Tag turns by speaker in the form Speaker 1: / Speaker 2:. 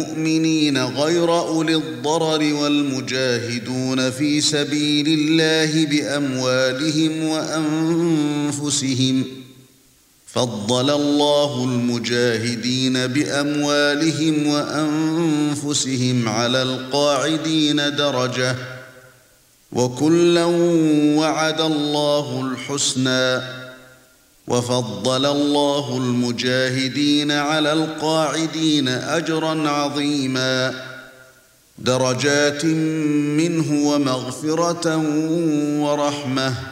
Speaker 1: المؤمنين غير أولي الضرر والمجاهدون في سبيل الله بأموالهم وأنفسهم فضل الله المجاهدين بأموالهم وأنفسهم على القاعدين درجة وكلا وعد الله الحسنى وفضل الله المجاهدين على القاعدين أجرا عظيما درجات منه ومغفرة ورحمة